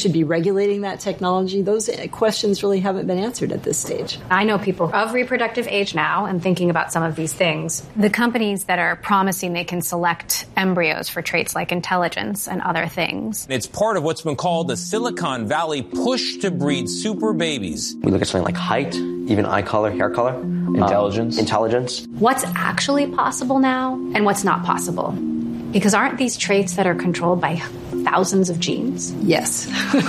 should be regulating that technology, those questions really haven't been answered at this stage. I know people of reproductive age now and thinking about some of these things. The companies that are promising they can select embryos for traits like intelligence and other things. It's part of what's been called the Silicon Valley push to breed super babies. We look at something like height, even eye color, hair color. Intelligence. What's actually possible now and what's not possible? Because aren't these traits that are controlled by thousands of genes? Yes.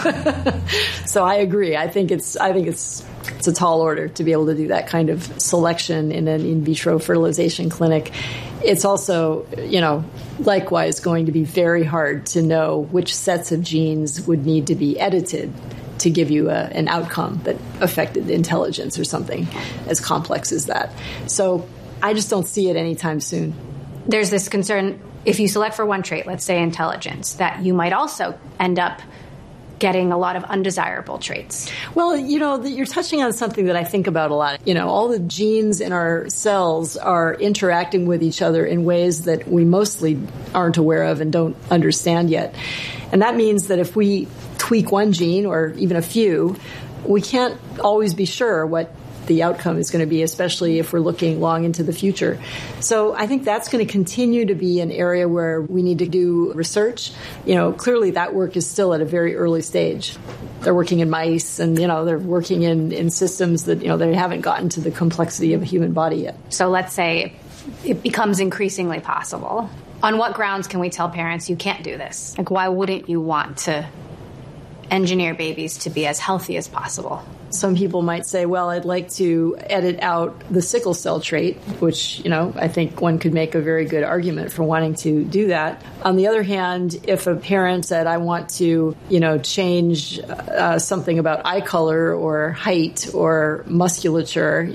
So I agree. I think it's a tall order to be able to do that kind of selection in an in vitro fertilization clinic. It's also, likewise going to be very hard to know which sets of genes would need to be edited to give you an outcome that affected intelligence or something as complex as that. So I just don't see it anytime soon. There's this concern, if you select for one trait, let's say intelligence, that you might also end up getting a lot of undesirable traits. Well, you're touching on something that I think about a lot. All the genes in our cells are interacting with each other in ways that we mostly aren't aware of and don't understand yet. And that means that if we tweak one gene or even a few, we can't always be sure what the outcome is going to be, especially if we're looking long into the future. So I think that's going to continue to be an area where we need to do research. Clearly that work is still at a very early stage. They're working in mice and, they're working in systems that, they haven't gotten to the complexity of a human body yet. So let's say it becomes increasingly possible. On what grounds can we tell parents you can't do this? Like, why wouldn't you want to engineer babies to be as healthy as possible? Some people might say, well, I'd like to edit out the sickle cell trait, which, I think one could make a very good argument for wanting to do that. On the other hand, if a parent said, I want to, change something about eye color or height or musculature,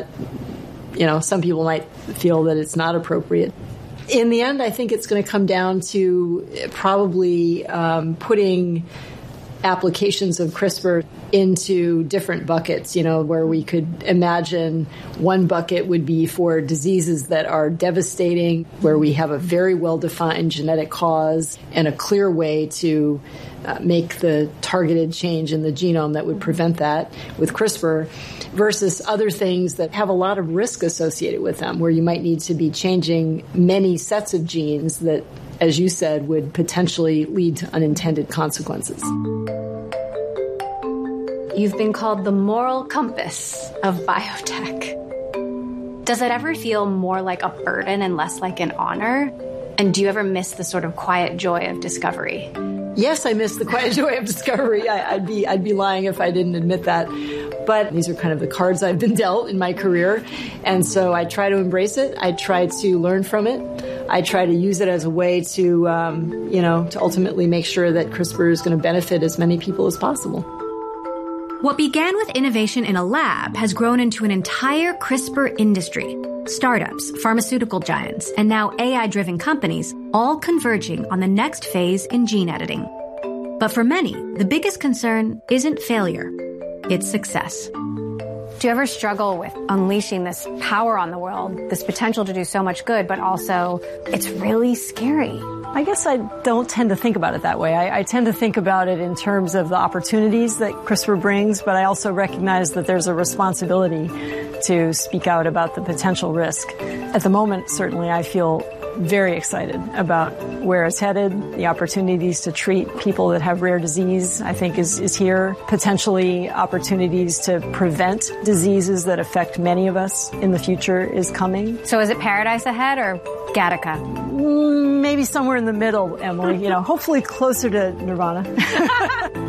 some people might feel that it's not appropriate. In the end, I think it's going to come down to probably putting applications of CRISPR into different buckets, where we could imagine one bucket would be for diseases that are devastating, where we have a very well-defined genetic cause and a clear way to make the targeted change in the genome that would prevent that with CRISPR, versus other things that have a lot of risk associated with them, where you might need to be changing many sets of genes that, as you said, would potentially lead to unintended consequences. You've been called the moral compass of biotech. Does it ever feel more like a burden and less like an honor? And do you ever miss the sort of quiet joy of discovery? Yes, I miss the quiet joy of discovery. I'd be lying if I didn't admit that. But these are kind of the cards I've been dealt in my career. And so I try to embrace it. I try to learn from it. I try to use it as a way to, to ultimately make sure that CRISPR is going to benefit as many people as possible. What began with innovation in a lab has grown into an entire CRISPR industry. Startups, pharmaceutical giants, and now AI-driven companies, all converging on the next phase in gene editing. But for many, the biggest concern isn't failure, it's success. Do you ever struggle with unleashing this power on the world, this potential to do so much good, but also it's really scary? I guess I don't tend to think about it that way. I tend to think about it in terms of the opportunities that CRISPR brings, but I also recognize that there's a responsibility to speak out about the potential risk. At the moment, certainly, I feel very excited about where it's headed. The opportunities to treat people that have rare disease, I think, is here. Potentially opportunities to prevent diseases that affect many of us in the future is coming. So is it paradise ahead or Gattaca? Maybe somewhere in the middle, Emily. Hopefully closer to Nirvana.